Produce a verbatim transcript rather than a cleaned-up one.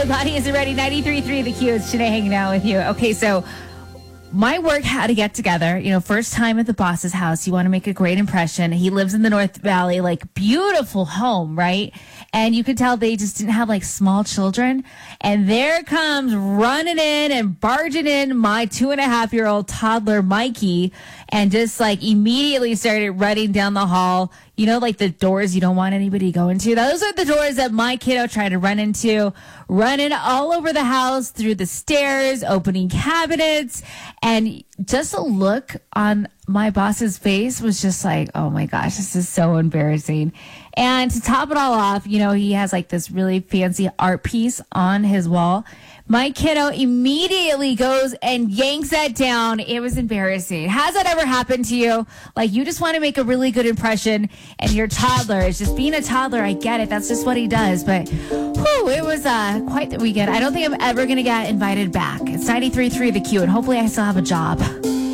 body isn't ready. ninety-three point three The Q. It's Shanae hanging out with you. Okay, so my work had to get together. You know, first time at the boss's house. You want to make a great impression. He lives in the North Valley, like beautiful home, right? And you could tell they just didn't have like small children. And there comes running in and barging in my two and a half year old toddler, Mikey, and just like immediately started running down the hall. You know, like the doors you don't want anybody to go into. Those are the doors that my kiddo tried to run into, running all over the house, through the stairs, opening cabinets. And just a look on my boss's face was just like, oh my gosh, this is so embarrassing. And to top it all off, you know, he has like this really fancy art piece on his wall. My kiddo immediately goes and yanks that down. It was embarrassing. Has that ever happened to you? Like you just want to make a really good impression and your toddler is just being a toddler. I get it. That's just what he does. But whew, it was uh, quite the weekend. I don't think I'm ever going to get invited back. It's ninety-three point three The Q, and hopefully I still have a job.